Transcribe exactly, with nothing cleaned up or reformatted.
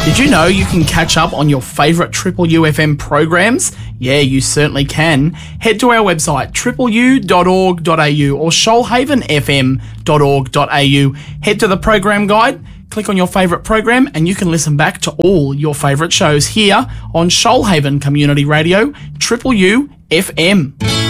Did you know you can catch up on your favourite Triple U F M programs? Yeah, you certainly can. Head to our website, triple u dot org dot a u or shoalhaven f m dot org dot a u. Head to the program guide, click on your favourite program, and you can listen back to all your favourite shows here on Shoalhaven Community Radio, Triple U F M.